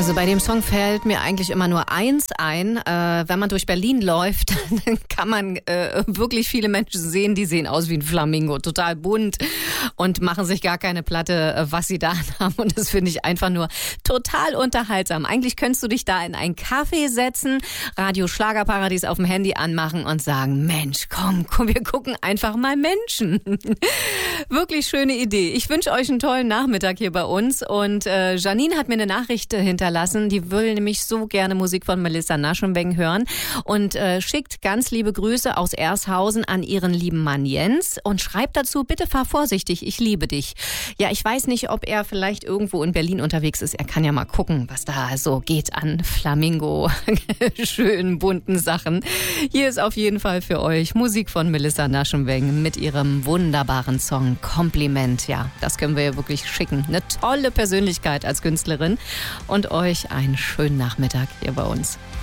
Also bei dem Song fällt mir eigentlich immer nur eins ein. Wenn man durch Berlin läuft, dann kann man wirklich viele Menschen sehen, die sehen aus wie ein Flamingo, total bunt und machen sich gar keine Platte, was sie da haben. Und das finde ich einfach nur total unterhaltsam. Eigentlich könntest du dich da in einen Café setzen, Radio Schlagerparadies auf dem Handy anmachen und sagen, Mensch, komm, wir gucken einfach mal Menschen. Wirklich schöne Idee. Ich wünsche euch einen tollen Nachmittag hier bei uns. Und Janine hat mir eine Nachricht hinterlassen. Die will nämlich so gerne Musik von Melissa Naschenweng hören und schickt ganz liebe Grüße aus Ershausen an ihren lieben Mann Jens und schreibt dazu, bitte fahr vorsichtig, ich liebe dich. Ja, ich weiß nicht, ob er vielleicht irgendwo in Berlin unterwegs ist. Er kann ja mal gucken, was da so geht an Flamingo, schönen bunten Sachen. Hier ist auf jeden Fall für euch Musik von Melissa Naschenweng mit ihrem wunderbaren Song Kompliment. Ja, das können wir wirklich schicken. Eine tolle Persönlichkeit als Künstlerin und euch einen schönen Nachmittag hier bei uns.